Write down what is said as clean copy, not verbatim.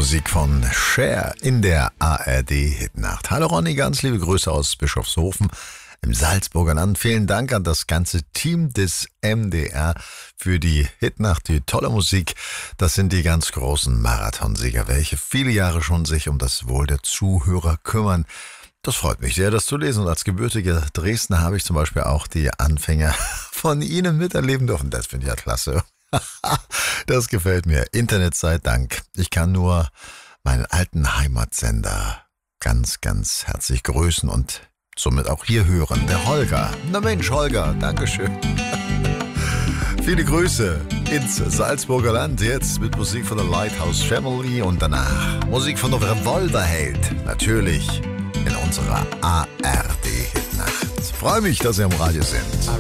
Musik von Cher in der ARD-Hitnacht. Hallo Ronny, ganz liebe Grüße aus Bischofshofen im Salzburger Land. Vielen Dank an das ganze Team des MDR für die Hitnacht, die tolle Musik. Das sind die ganz großen Marathonsieger, welche viele Jahre schon sich um das Wohl der Zuhörer kümmern. Das freut mich sehr, das zu lesen. Und als gebürtiger Dresdner habe ich zum Beispiel auch die Anfänger von Ihnen miterleben dürfen. Das finde ich ja klasse. Das gefällt mir. Internet sei Dank. Ich kann nur meinen alten Heimatsender ganz, ganz herzlich grüßen und somit auch hier hören. Der Holger. Na Mensch, Holger, Dankeschön. Viele Grüße ins Salzburger Land. Jetzt mit Musik von der Lighthouse Family und danach Musik von der Revolverheld. Natürlich in unserer ARD-Hitnacht. Freue mich, dass Sie am Radio sind.